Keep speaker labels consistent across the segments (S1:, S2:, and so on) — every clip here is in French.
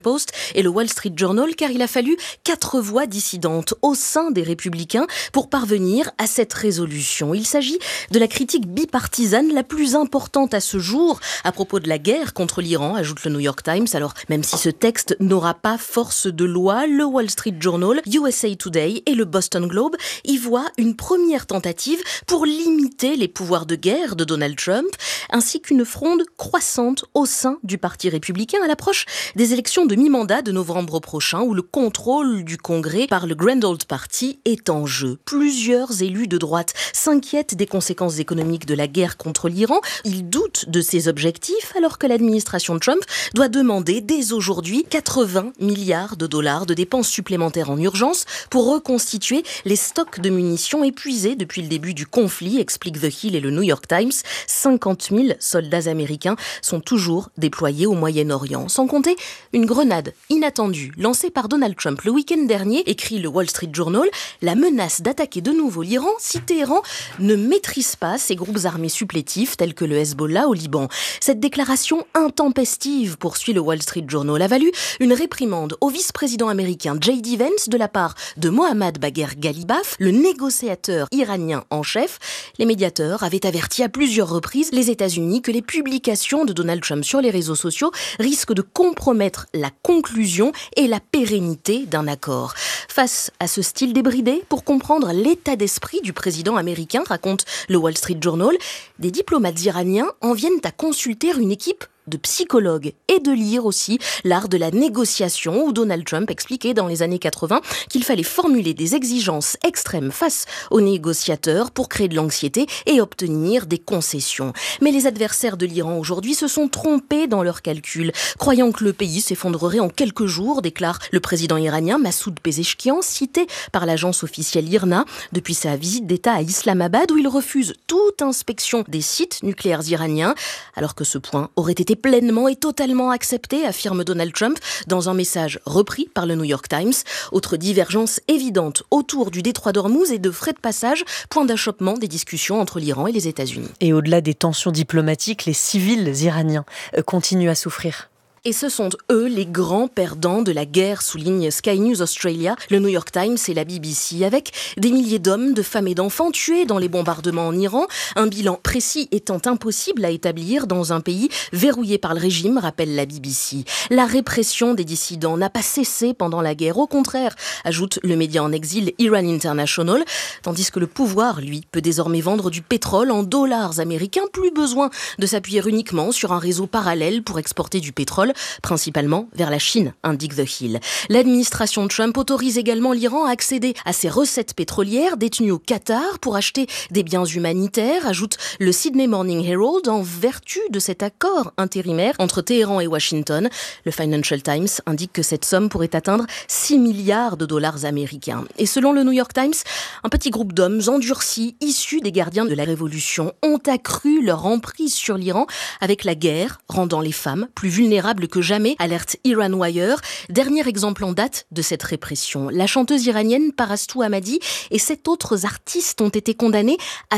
S1: Post et le Wall Street Journal, car il a fallu 4 voix dissidentes au sein des Républicains pour parvenir à cette résolution. Il s'agit de la critique bipartisane la plus importante à ce jour à propos de la guerre contre l'Iran, ajoute le New York Times. Alors, même si ce texte n'aura pas force de loi, le Wall Street Journal, USA Today et le Boston Globe y voient une première tentative pour limiter les pouvoirs de guerre de Donald Trump, ainsi qu'une fronde croissante au sein du Parti républicain à l'approche des élections de mi-mandat de novembre prochain, où le contrôle du Congrès par le Grand Old Party est en jeu. Plusieurs élus de droite s'inquiètent des conséquences économiques de la guerre contre l'Iran. Ils doutent de ses objectifs, alors que l'administration Trump doit demander dès aujourd'hui 80 milliards de dollars de dépenses supplémentaires en urgence pour reconstituer les stocks de munitions épuisés depuis le début du conflit, explique The Hill et le New York Times. 50 000 soldats américains sont toujours déployés au Moyen-Orient, sans compter une grenade inattendue lancée par Donald Trump le week-end dernier, écrit le Wall Street Journal, la menace d'attaquer de nouveau l'Iran si Téhéran ne maîtrise pas ses groupes armés supplétifs tels que le Hezbollah au Liban. Cette déclaration intempestive, poursuit le Wall Street Journal, a valu une réprimande au vice-président américain J.D. Vance de la part de Mohammad Bagher Ghalibaf, le négociateur iranien en chef. Les médiateurs avaient averti à plusieurs reprises les États-Unis que les publications de Donald Trump sur les réseaux sociaux risquent de compromettre la conclusion et la pérennité d'un accord. Face à ce style débridé, pour comprendre l'état d'esprit du président américain, raconte le Wall Street Journal, des diplomates iraniens en viennent à consulter une équipe de psychologues et de lire aussi l'art de la négociation, où Donald Trump expliquait dans les années 80 qu'il fallait formuler des exigences extrêmes face aux négociateurs pour créer de l'anxiété et obtenir des concessions. Mais les adversaires de l'Iran aujourd'hui se sont trompés dans leurs calculs, croyant que le pays s'effondrerait en quelques jours, déclare le président iranien Massoud Pezeshkian, cité par l'agence officielle IRNA depuis sa visite d'État à Islamabad, où il refuse toute inspection des sites nucléaires iraniens, alors que ce point aurait été pleinement et totalement accepté, affirme Donald Trump dans un message repris par le New York Times. Autre divergence évidente autour du détroit d'Ormuz et de frais de passage, point d'achoppement des discussions entre l'Iran et les États-Unis.
S2: Et au-delà des tensions diplomatiques, les civils iraniens continuent à souffrir.
S1: Et ce sont eux les grands perdants de la guerre, souligne Sky News Australia, le New York Times et la BBC, avec des milliers d'hommes, de femmes et d'enfants tués dans les bombardements en Iran. Un bilan précis étant impossible à établir dans un pays verrouillé par le régime, rappelle la BBC. La répression des dissidents n'a pas cessé pendant la guerre. Au contraire, ajoute le média en exil Iran International, tandis que le pouvoir, lui, peut désormais vendre du pétrole en dollars américains. Plus besoin de s'appuyer uniquement sur un réseau parallèle pour exporter du pétrole, principalement vers la Chine, indique The Hill. L'administration Trump autorise également l'Iran à accéder à ses recettes pétrolières détenues au Qatar pour acheter des biens humanitaires, ajoute le Sydney Morning Herald, en vertu de cet accord intérimaire entre Téhéran et Washington. Le Financial Times indique que cette somme pourrait atteindre 6 milliards de dollars américains. Et selon le New York Times, un petit groupe d'hommes endurcis, issus des gardiens de la Révolution, ont accru leur emprise sur l'Iran avec la guerre, rendant les femmes plus vulnérables que jamais, alerte Iran Wire. Dernier exemple en date de cette répression. La chanteuse iranienne Parastu Ahmadi et 7 autres artistes ont été condamnés à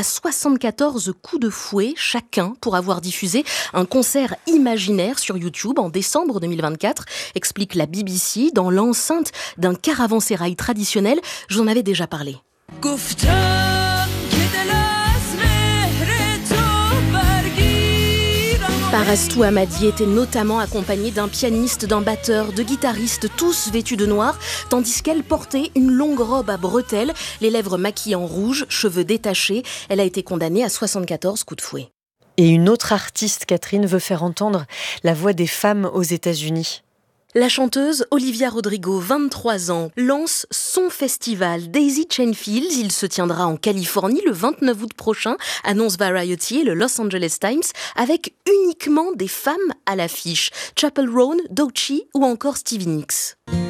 S1: 74 coups de fouet chacun pour avoir diffusé un concert imaginaire sur YouTube en décembre 2024, explique la BBC, dans l'enceinte d'un caravansérail traditionnel. J'en avais déjà parlé. Parastu Ahmadi était notamment accompagnée d'un pianiste, d'un batteur, de guitaristes, tous vêtus de noir, tandis qu'elle portait une longue robe à bretelles, les lèvres maquillées en rouge, cheveux détachés. Elle a été condamnée à 74 coups de fouet.
S2: Et une autre artiste, Catherine, veut faire entendre la voix des femmes aux États-Unis.
S1: La chanteuse Olivia Rodrigo, 23 ans, lance son festival Daisy Chain Fields. Il se tiendra en Californie le 29 août prochain, annonce Variety et le Los Angeles Times, avec uniquement des femmes à l'affiche. Chappell Roan, Doechii ou encore Stevie Nicks.